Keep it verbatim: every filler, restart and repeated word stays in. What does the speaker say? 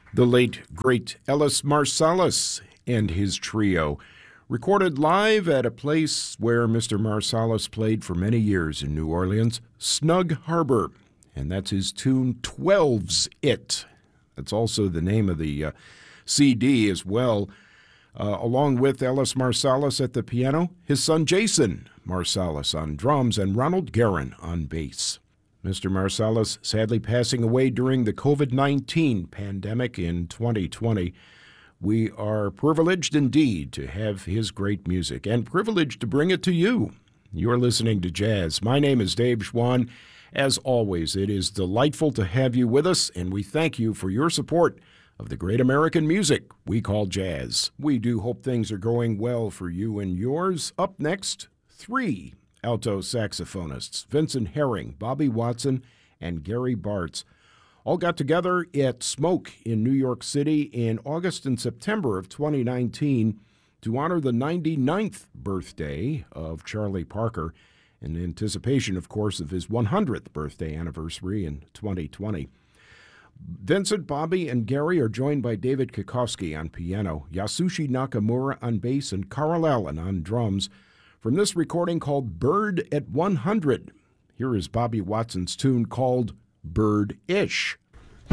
The late, great Ellis Marsalis and his trio, recorded live at a place where Mister Marsalis played for many years in New Orleans, Snug Harbor. And that's his tune, Twelve's It. That's also the name of the uh, C D as well. Uh, along with Ellis Marsalis at the piano, his son Jason Marsalis on drums, and Ronald Guerin on bass. Mister Marsalis sadly passing away during the covid nineteen pandemic in twenty twenty. We are privileged indeed to have his great music and privileged to bring it to you. You're listening to Jazz. My name is Dave Schwann. As always, it is delightful to have you with us, and we thank you for your support of the great American music we call jazz. We do hope things are going well for you and yours. Up next, three alto saxophonists, Vincent Herring, Bobby Watson, and Gary Bartz, all got together at Smoke in New York City in August and September of twenty nineteen to honor the ninety-ninth birthday of Charlie Parker, in anticipation, of course, of his one hundredth birthday anniversary in twenty twenty. Vincent, Bobby, and Gary are joined by David Kikowski on piano, Yasushi Nakamura on bass, and Carl Allen on drums from this recording called Bird at one hundred. Here is Bobby Watson's tune called Bird-ish.